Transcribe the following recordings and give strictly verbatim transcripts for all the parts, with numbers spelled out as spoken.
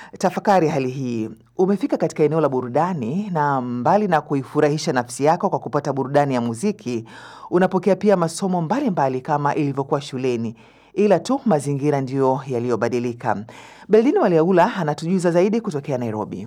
Tafakari hali hii. Umefika katika eneo la burudani na mbali na kuifurahisha nafsi yako kwa kupata burudani ya muziki, unapokea pia masomo mbalimbali mbali kama ilivyokuwa shuleni. Ila tu mazingira ndiyo yaliyobadilika. Beldini Waliaula anatujuza zaidi kutokea Nairobi.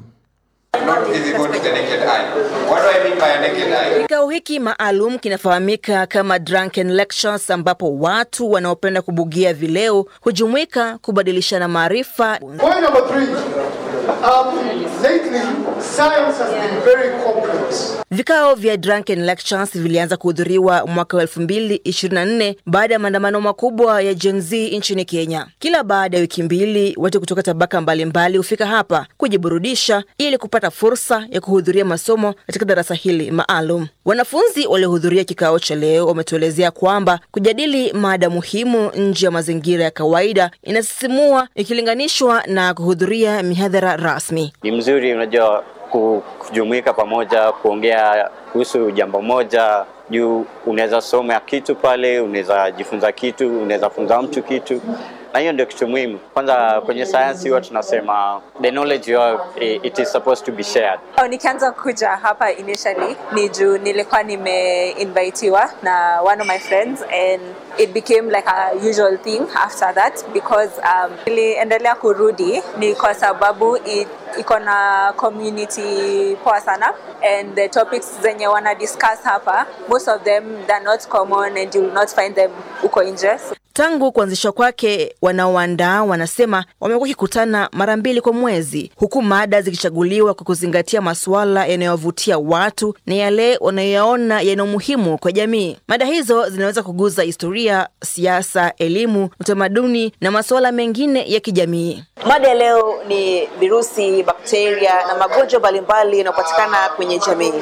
Kikao hiki maalum kinafahamika kama Drunken Lectures, ambapo watu wanaopenda kubugia vileo hujumuika kubadilishana maarifa. Point number three. Um, lately, science has been very complex. Vikao vya Drunken Lectures vilianza kuhudhuriwa mwaka wa elfu mbili ishirini na nne baada ya maandamano makubwa ya Gen Z nchini Kenya. Kila baada ya wiki mbili, watu kutoka tabaka mbalimbali hufika hapa kujiburudisha ili kupata fursa ya kuhudhuria masomo katika darasa hili maalum. Wanafunzi waliohudhuria kikao cha leo wametuelezea kwamba kujadili mada muhimu nje ya mazingira ya kawaida inasisimua ikilinganishwa na kuhudhuria mihadhara rasmi. Ni mzuri, unajua, kujumuika pamoja, kuongea kuhusu jambo moja, juu unaweza soma kitu pale, unaweza jifunza kitu, unaweza funza mtu kitu. Na hiyo ndio kitu muhimu. Kwanza kwenye science huwa tunasema the knowledge you have, it is supposed to be shared. Oh, nikianza kuja hapa initially ni juu nilikuwa nimeinvitiwa na one of my friends, and it became like a usual thing after that because um niliendelea kurudi ni kwa sababu iko na community poa sana, and the topics zenye wana discuss hapa, most of them they're not common and you will not find them uko nje. Tangu kuanzishwa kwake, wanaoandaa wanasema wamekuwa kikutana mara mbili kwa mwezi, huku mada zikichaguliwa kwa kuzingatia masuala yanayovutia watu na yale wanayoona yana umuhimu kwa jamii. Mada hizo zinaweza kuguza historia, siasa, elimu, utamaduni na masuala mengine ya kijamii. Mada leo ni virusi, bakteria na magonjwa mbalimbali yanayopatikana kwenye jamii.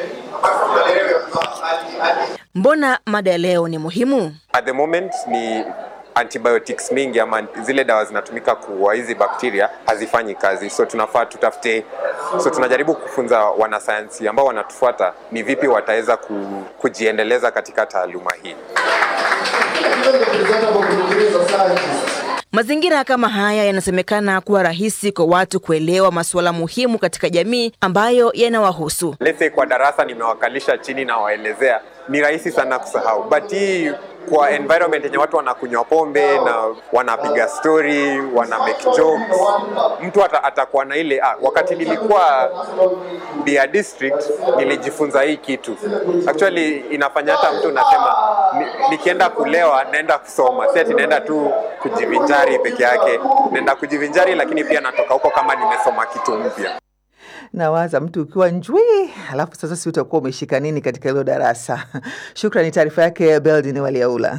Mbona mada leo ni muhimu? At the moment ni antibiotics mingi ama zile dawa zinatumika kuua hizi bakteria hazifanyi kazi, so tunafaa tutafute, so tunajaribu kufunza wanasayansi ambao wanatufuata ni vipi wataweza ku, kujiendeleza katika taaluma hii. Mazingira kama haya yanasemekana kuwa rahisi kwa watu kuelewa masuala muhimu katika jamii ambayo yanawahusu. Let's say kwa darasa nimewakalisha chini na waelezea, ni rahisi sana kusahau. But hii kwa environment yenye watu wanakunywa pombe na wanapiga story, wana make jokes, mtu atakuwa na ile ah, wakati nilikuwa Bia district nilijifunza hii kitu. Actually inafanya hata mtu nasema nikienda kulewa naenda kusoma, si ati naenda tu kujivinjari peke yake. Naenda kujivinjari lakini pia natoka huko kama nimesoma kitu mpya. Nawaza mtu ukiwa njui, alafu sasa si utakuwa umeshika nini katika hilo darasa. Shukrani, taarifa yake Beldini Waliaula.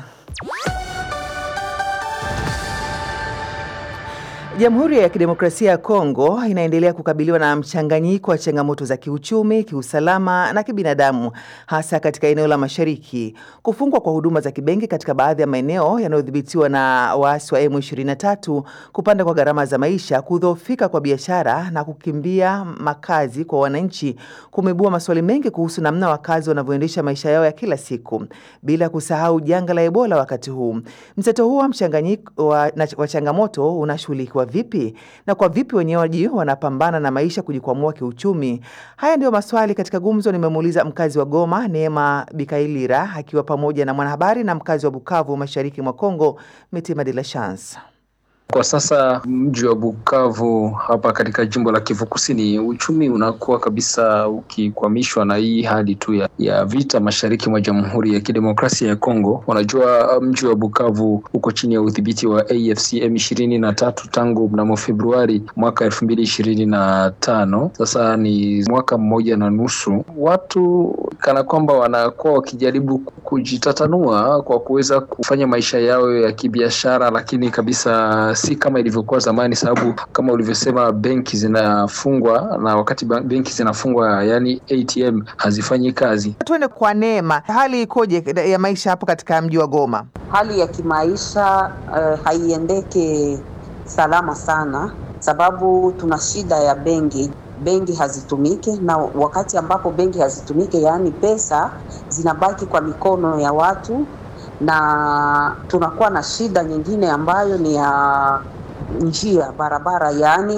Jamhuri ya Kidemokrasia ya Kongo inaendelea kukabiliwa na mchanganyiko wa changamoto za kiuchumi, kiusalama na kibinadamu, hasa katika eneo la mashariki. Kufungwa kwa huduma za kibenki katika baadhi ya maeneo yanayodhibitiwa na waasi wa M ishirini na tatu, kupanda kwa gharama za maisha, kudhoofika kwa biashara na kukimbia makazi kwa wananchi kumeibua maswali mengi kuhusu namna wakazi wanavyoendesha maisha yao ya kila siku, bila kusahau janga la Ebola wakati huu. Mseto huu wa mchanganyiko wa, wa changamoto unashughulikiwa vipi, na kwa vipi wenyeji wanapambana na maisha kujikwamua kiuchumi? Haya ndio maswali katika gumzo nimemuuliza mkazi wa Goma Neema Bikailira akiwa pamoja na mwanahabari na mkazi wa Bukavu mashariki mwa Kongo Mitima de la Chance. Kwa sasa mji wa Bukavu hapa katika jimbo la Kivu Kusini, uchumi unakuwa kabisa ukikwamishwa na hii hali tu ya, ya vita mashariki mwa Jamhuri ya Kidemokrasia ya Kongo. Wanajua mji wa Bukavu uko chini ya udhibiti wa A F C M ishirini na tatu tangu mnamo Februari mwaka elfu mbili ishirini na tano. Sasa ni mwaka mmoja na nusu. Watu kana kwamba wanakuwa wakijaribu kujitatanua kwa kuweza kufanya maisha yao ya kibiashara, lakini kabisa si kama ilivyokuwa zamani, sababu kama ulivyosema benki zinafungwa, na wakati benki zinafungwa yani A T M hazifanyi kazi. Tuende kwa Neema, hali ikoje ya maisha hapo katika mji wa Goma? Hali ya kimaisha uh, haiendeke salama sana, sababu tuna shida ya benki. Benki hazitumike, na wakati ambapo benki hazitumike, yani pesa zinabaki kwa mikono ya watu, na tunakuwa na shida nyingine ambayo ni ya njia barabara, yani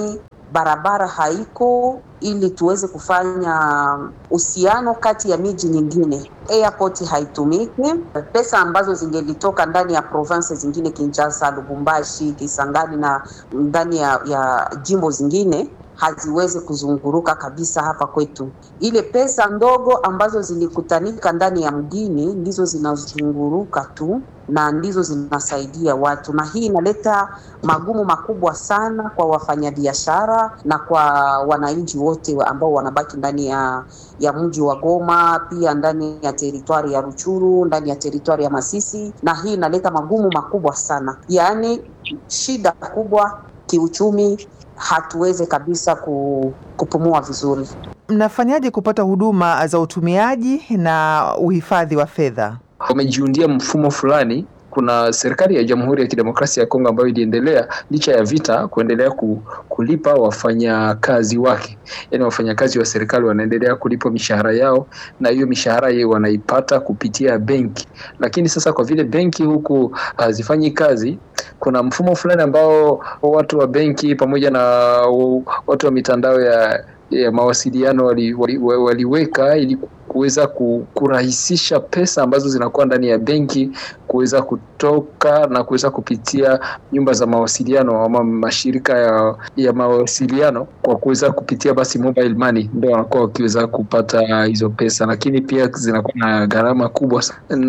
barabara haiko ili tuweze kufanya uhusiano kati ya miji nyingine. Airport haitumiki. Pesa ambazo zingelitoka ndani ya province zingine, Kinshasa, Lubumbashi, Kisangani na ndani ya, ya jimbo zingine haziwezi kuzunguruka kabisa hapa kwetu. Ile pesa ndogo ambazo zilikutanika ndani ya mjini ndizo zinazunguruka tu na ndizo zinasaidia watu, na hii inaleta magumu makubwa sana kwa wafanyabiashara na kwa wananchi wote ambao wanabaki ndani ya ya mji wa Goma, pia ndani ya teritwari ya Ruchuru, ndani ya teritwari ya Masisi, na hii inaleta magumu makubwa sana. Yaani shida kubwa kiuchumi, hatuweze kabisa kupumua vizuri. Mnafanyaje kupata huduma za utumiaji na uhifadhi wa fedha? Wamejiundia mfumo fulani. Kuna serikali ya Jamhuri ya Kidemokrasia ya Kongo ambayo iliendelea licha ya vita kuendelea kulipa wafanyakazi wake. Yaani wafanyakazi wa serikali wanaendelea kulipa mishahara yao, na hiyo mishahara yao wanaipata kupitia benki. Lakini sasa kwa vile benki huku hazifanyi kazi, kuna mfumo fulani ambao watu wa benki pamoja na watu wa mitandao ya ya mawasiliano waliweka wali, wali ili kuweza kurahisisha pesa ambazo zinakuwa ndani ya benki kuweza kutoka na kuweza kupitia nyumba za mawasiliano ama mashirika ya, ya mawasiliano, kwa kuweza kupitia basi mobile money ndio wanakuwa wakiweza kupata hizo pesa, lakini pia zinakuwa na gharama kubwa.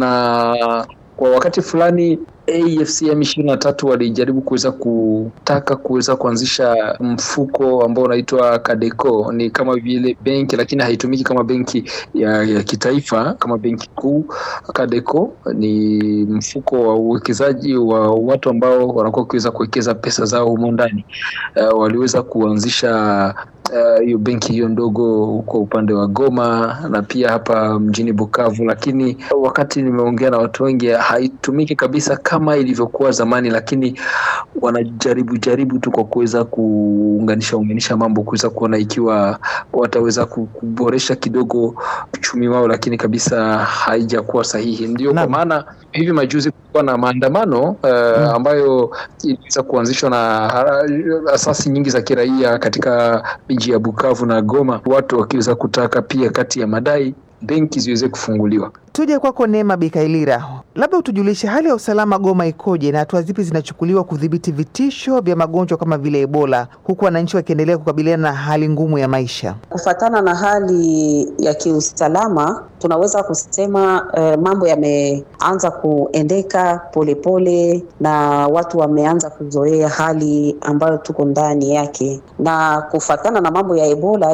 Na kwa wakati fulani A F C M ishirini na tatu walijaribu kuweza kutaka kuweza kuanzisha mfuko ambao unaitwa Kadeco. Ni kama vile benki lakini haitumiki kama benki ya, ya kitaifa kama benki kuu. Kadeco ni mfuko wa uwekezaji wa watu ambao wanakuwa kuweza kuwekeza pesa zao humo ndani. Uh, waliweza kuanzisha hiyo uh, benki hiyo ndogo huko upande wa Goma na pia hapa mjini Bukavu, lakini wakati nimeongea na watu wengi haitumiki kabisa kama ilivyokuwa zamani, lakini wanajaribu jaribu tu kwa kuweza kuunganisha unganisha mambo, kuweza kuona ikiwa wataweza kuboresha kidogo uchumi wao, lakini kabisa haijakuwa sahihi. Ndio kwa maana hivi majuzi kulikuwa na maandamano uh, ambayo iliweza kuanzishwa na asasi nyingi za kiraia katika miji ya Bukavu na Goma, watu wakiweza kutaka pia kati ya madai benki ziweze kufunguliwa. Tuje kwako Neema Bikailira, labda utujulishe hali ya usalama Goma ikoje na hatua zipi zinachukuliwa kudhibiti vitisho vya magonjwa kama vile Ebola, huku wananchi wakiendelea kukabiliana na hali ngumu ya maisha? Kufatana na hali ya kiusalama, tunaweza kusema eh, mambo yameanza kuendeka polepole na watu wameanza kuzoea hali ambayo tuko ndani yake. Na kufatana na mambo ya Ebola,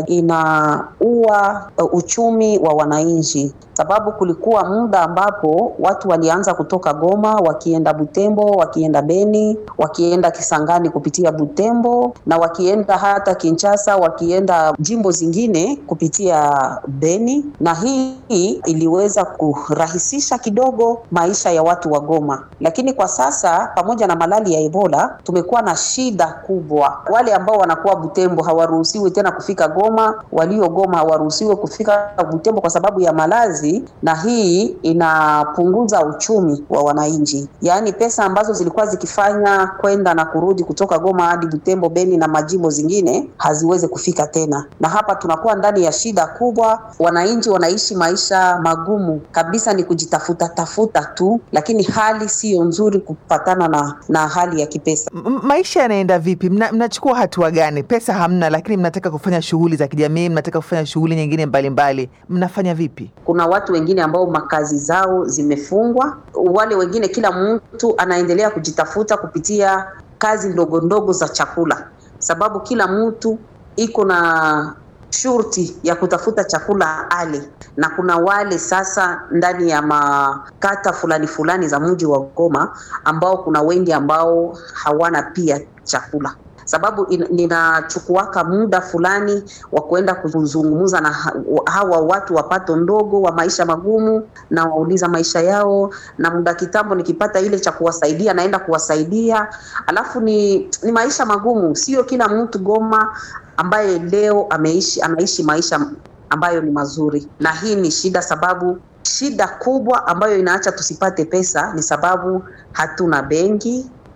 inaua uh, uchumi wa wananchi, sababu kulikuwa muda ambapo watu walianza kutoka Goma wakienda Butembo, wakienda Beni, wakienda Kisangani kupitia Butembo, na wakienda hata Kinshasa, wakienda jimbo zingine kupitia Beni, na hii iliweza kurahisisha kidogo maisha ya watu wa Goma. Lakini kwa sasa pamoja na malali ya Ebola tumekuwa na shida kubwa. Wale ambao wanakuwa Butembo hawaruhusiwi tena kufika Goma, walio Goma hawaruhusiwi kufika Butembo kwa sababu ya malazi, na hii inapunguza uchumi wa wananchi. Yaani pesa ambazo zilikuwa zikifanya kwenda na kurudi kutoka Goma hadi Butembo, Beni na majimbo zingine haziweze kufika tena. Na hapa tunakuwa ndani ya shida kubwa. Wananchi wanaishi maisha magumu kabisa, ni kujitafuta tafuta tu, lakini hali sio nzuri kupatana na na hali ya kipesa. M- maisha yanaenda vipi? Mna, mnachukua hatua gani? Pesa hamna, lakini mnataka kufanya shughuli za kijamii, mnataka kufanya shughuli nyingine mbalimbali. Mnafanya vipi? Kuna watu wengine ambao makazi zao zimefungwa. Wale wengine kila mtu anaendelea kujitafuta kupitia kazi ndogo ndogo za chakula, sababu kila mtu iko na shurti ya kutafuta chakula ale. Na kuna wale sasa ndani ya makata fulani fulani za mji wa Goma ambao kuna wengi ambao hawana pia chakula, sababu ninachukuaka muda fulani wa kwenda kuzungumza na hawa watu wapato ndogo wa maisha magumu, na wauliza maisha yao, na muda kitambo nikipata ile cha kuwasaidia naenda kuwasaidia. Alafu ni, ni maisha magumu, sio kila mtu Goma ambaye leo ameishi anaishi maisha ambayo ni mazuri. Na hii ni shida, sababu shida kubwa ambayo inaacha tusipate pesa ni sababu hatuna benki,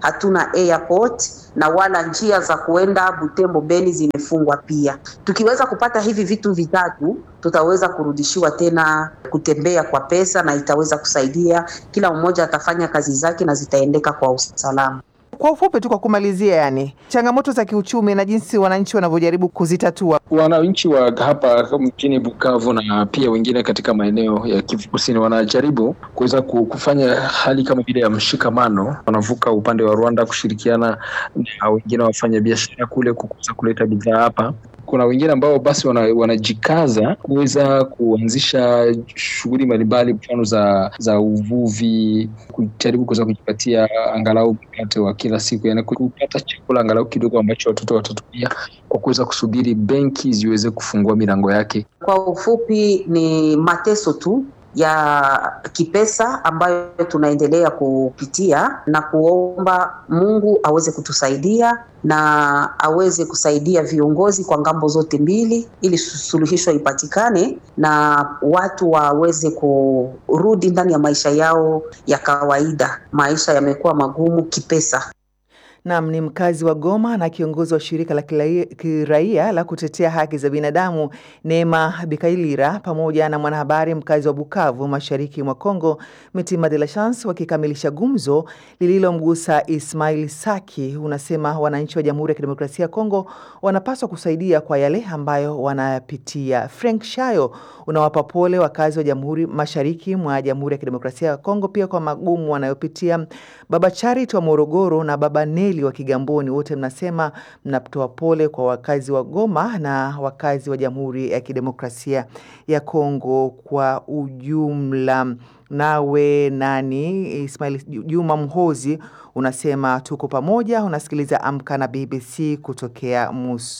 hatuna airport na wala njia za kuenda Butembo Beni zimefungwa pia. Tukiweza kupata hivi vitu vitatu, tutaweza kurudishiwa tena kutembea kwa pesa na itaweza kusaidia kila mmoja atafanya kazi zake na zitaendeka kwa usalama. Kwa ufupi tu, kwa kumalizia, yani changamoto za kiuchumi na jinsi wananchi wanavyojaribu kuzitatua. Wananchi wa hapa mjini Bukavu na pia wengine katika maeneo ya Kivu Kusini wanajaribu kuweza kufanya hali kama vile ya mshikamano, wanavuka upande wa Rwanda kushirikiana na wengine wafanya biashara kule kukuza kuleta bidhaa hapa. Kuna wengine ambao basi wanajikaza wana kuweza kuanzisha shughuli mbalimbali, mfano za za uvuvi, kujaribu kuweza kujipatia angalau mkate wa kila siku, yani kupata chakula angalau kidogo ambacho watoto watatumia kwa kuweza kusubiri benki ziweze kufungua milango yake. Kwa ufupi ni mateso tu ya kipesa ambayo tunaendelea kupitia na kuomba Mungu aweze kutusaidia na aweze kusaidia viongozi kwa ngambo zote mbili ili suluhisho ipatikane na watu waweze kurudi ndani ya maisha yao ya kawaida. Maisha yamekuwa magumu kipesa. Naam, ni mkazi wa Goma na kiongozi wa shirika la kiraia la kutetea haki za binadamu Neema Bikailira, pamoja na mwanahabari mkazi wa Bukavu mashariki mwa Kongo Mitima de la Chance, wakikamilisha gumzo lililomgusa Ismail Saki. Unasema wananchi wa Jamhuri ya Kidemokrasia ya Kongo wanapaswa kusaidia kwa yale ambayo wanayapitia. Frank Shayo unawapa pole wakazi wa Jamhuri mashariki mwa Jamhuri ya Kidemokrasia ya Kongo pia kwa magumu wanayopitia. Baba Charity wa Morogoro na Baba Neli wa Kigamboni, wote mnasema mnatoa pole kwa wakazi wa Goma na wakazi wa Jamhuri ya Kidemokrasia ya Kongo kwa ujumla. Nawe nani Ismail Juma Mhozi unasema tuko pamoja, unasikiliza Amka na B B C kutokea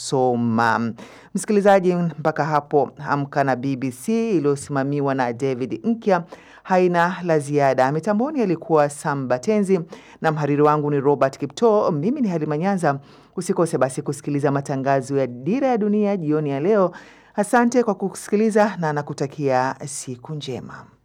Musoma. Msikilizaji, mpaka hapo Amka na B B C iliyosimamiwa na David Nkya haina la ziada. Mitamboni alikuwa Samba Tenzi na mhariri wangu ni Robert Kipto. Mimi ni Halima Nyanza. Usikose basi kusikiliza matangazo ya Dira ya Dunia jioni ya leo. Asante kwa kusikiliza na nakutakia siku njema.